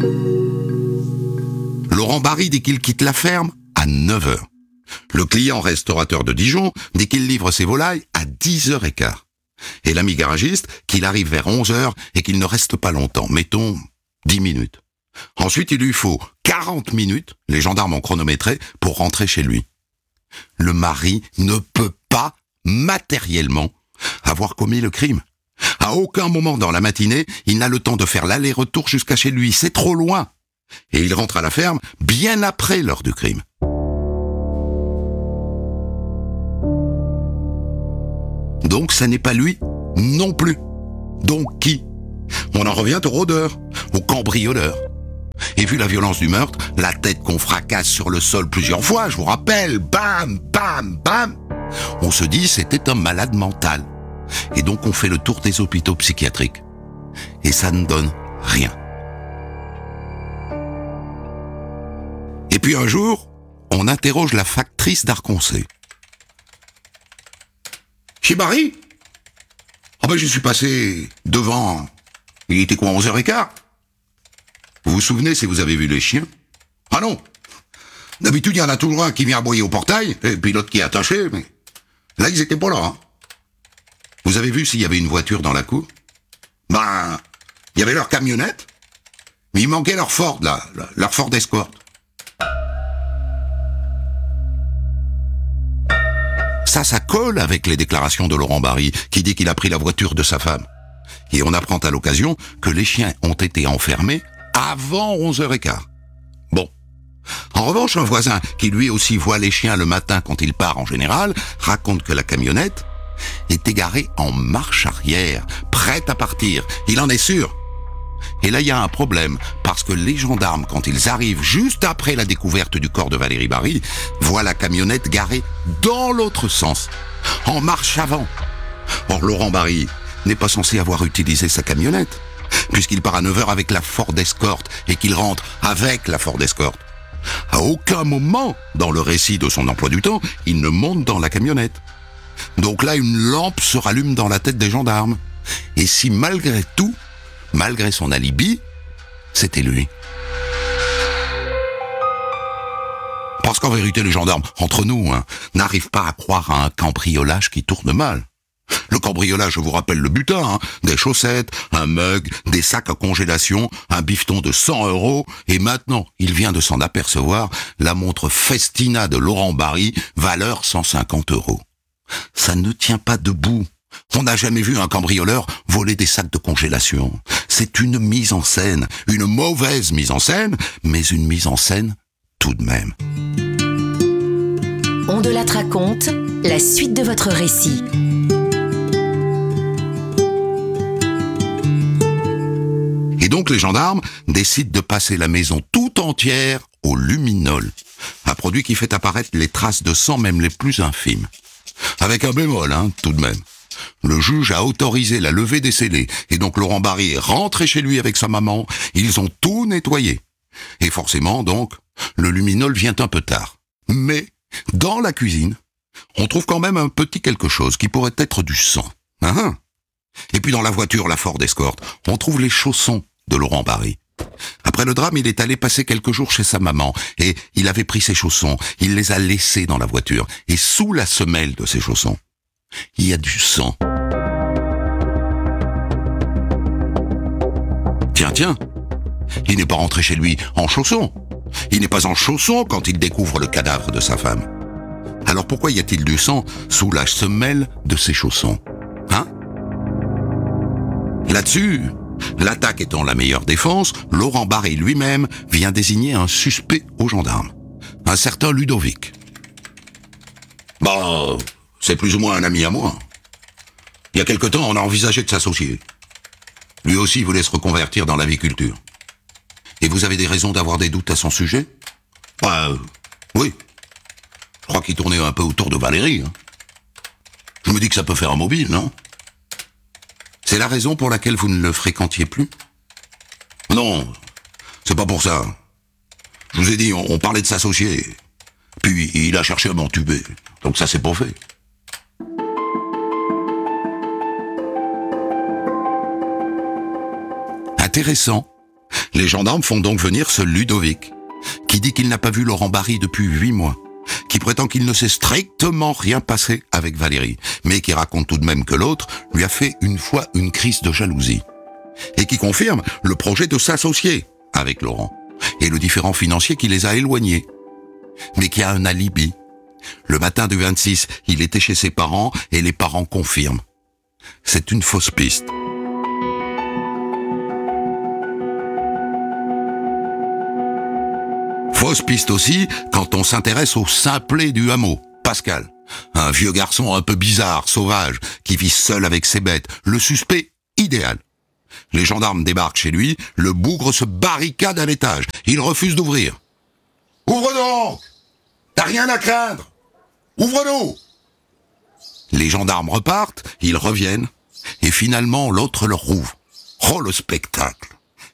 Laurent Barry dit qu'il quitte la ferme à 9h. Le client restaurateur de Dijon dit qu'il livre ses volailles à 10h15. Et l'ami garagiste qu'il arrive vers 11h et qu'il ne reste pas longtemps, mettons 10 minutes. Ensuite, il lui faut 40 minutes, les gendarmes ont chronométré, pour rentrer chez lui. Le mari ne peut pas, matériellement, avoir commis le crime. À aucun moment dans la matinée, il n'a le temps de faire l'aller-retour jusqu'à chez lui, c'est trop loin. Et il rentre à la ferme bien après l'heure du crime. Donc ça n'est pas lui non plus. Donc qui ? On en revient au rôdeur, au cambrioleur. Et vu la violence du meurtre, la tête qu'on fracasse sur le sol plusieurs fois, je vous rappelle, bam, bam, bam, on se dit c'était un malade mental. Et donc on fait le tour des hôpitaux psychiatriques. Et ça ne donne rien. Et puis un jour, on interroge la factrice d'Arconcé. Chez Barry ? Ah ben je suis passé devant. Il était quoi, 11h15 ? Vous vous souvenez si vous avez vu les chiens ? Ah non. D'habitude, il y en a toujours un qui vient aboyer au portail, et puis l'autre qui est attaché, mais là, ils étaient pas là. Hein. Vous avez vu s'il y avait une voiture dans la cour ? Ben, il y avait leur camionnette, mais il manquait leur Ford, là, leur Ford Escort. Ça colle avec les déclarations de Laurent Barry, qui dit qu'il a pris la voiture de sa femme. Et on apprend à l'occasion que les chiens ont été enfermés avant 11h15. Bon. En revanche, un voisin, qui lui aussi voit les chiens le matin quand il part en général, raconte que la camionnette est égarée en marche arrière, prête à partir. Il en est sûr. Et là, il y a un problème, parce que les gendarmes, quand ils arrivent juste après la découverte du corps de Valérie Barry, voient la camionnette garée dans l'autre sens, en marche avant. Or, Laurent Barry n'est pas censé avoir utilisé sa camionnette, puisqu'il part à 9h avec la Ford Escort et qu'il rentre avec la Ford Escort. À aucun moment, dans le récit de son emploi du temps, il ne monte dans la camionnette. Donc là, une lampe se rallume dans la tête des gendarmes. Et si malgré tout, malgré son alibi, c'était lui. Parce qu'en vérité, les gendarmes, entre nous, n'arrivent pas à croire à un cambriolage qui tourne mal. Le cambriolage, je vous rappelle le butin, des chaussettes, un mug, des sacs à congélation, un bifton de 100 €, et maintenant, il vient de s'en apercevoir, la montre Festina de Laurent Barry, valeur 150 €. Ça ne tient pas debout. On n'a jamais vu un cambrioleur voler des sacs de congélation. C'est une mise en scène, une mauvaise mise en scène, mais une mise en scène tout de même. On de la raconte, la suite de votre récit. Et donc les gendarmes décident de passer la maison tout entière au luminol, un produit qui fait apparaître les traces de sang même les plus infimes. Avec un bémol, tout de même. Le juge a autorisé la levée des scellés, et donc Laurent Barry est rentré chez lui avec sa maman, ils ont tout nettoyé. Et forcément, donc, le luminol vient un peu tard. Mais, dans la cuisine, on trouve quand même un petit quelque chose qui pourrait être du sang. Et puis dans la voiture, la Ford Escort, on trouve les chaussons de Laurent Barry. Après le drame, il est allé passer quelques jours chez sa maman, et il avait pris ses chaussons, il les a laissés dans la voiture, et sous la semelle de ses chaussons, il y a du sang. Tiens, il n'est pas rentré chez lui en chaussons. Il n'est pas en chaussons quand il découvre le cadavre de sa femme. Alors pourquoi y a-t-il du sang sous la semelle de ses chaussons ? Là-dessus, l'attaque étant la meilleure défense, Laurent Barry lui-même vient désigner un suspect aux gendarmes. Un certain Ludovic. C'est plus ou moins un ami à moi. Il y a quelque temps, on a envisagé de s'associer. Lui aussi voulait se reconvertir dans l'aviculture. Et vous avez des raisons d'avoir des doutes à son sujet ? Oui. Je crois qu'il tournait un peu autour de Valérie. Je me dis que ça peut faire un mobile, non ? C'est la raison pour laquelle vous ne le fréquentiez plus ? Non, c'est pas pour ça. Je vous ai dit, on parlait de s'associer. Puis il a cherché à m'entuber. Donc ça, c'est pas fait. Intéressant, Les gendarmes font donc venir ce Ludovic, qui dit qu'il n'a pas vu Laurent Barry depuis 8 mois, qui prétend qu'il ne s'est strictement rien passé avec Valérie, mais qui raconte tout de même que l'autre lui a fait une fois une crise de jalousie, et qui confirme le projet de s'associer avec Laurent, et le différend financier qui les a éloignés, mais qui a un alibi. Le matin du 26, il était chez ses parents, et les parents confirment. C'est une fausse piste. Fausse piste aussi quand on s'intéresse au simplet du hameau, Pascal. Un vieux garçon un peu bizarre, sauvage, qui vit seul avec ses bêtes. Le suspect idéal. Les gendarmes débarquent chez lui, le bougre se barricade à l'étage. Il refuse d'ouvrir. « Ouvre donc! T'as rien à craindre! Ouvre-nous !» Les gendarmes repartent, ils reviennent, et finalement l'autre leur rouvre. Oh le spectacle!